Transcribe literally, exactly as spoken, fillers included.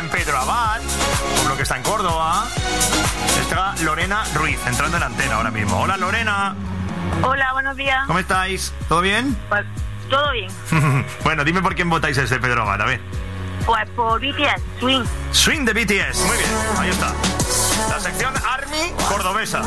en Pedro Abad, pueblo que está en Córdoba. Está Lorena Ruiz, entrando en antena ahora mismo. Hola, Lorena. Hola, buenos días. ¿Cómo estáis? ¿Todo bien? Pues todo bien. Bueno, dime por quién votáis desde Pedro Abad, a ver. Pues por B T S, Swing. Swing de B T S. Muy bien, ahí está. La sección Army cordobesa.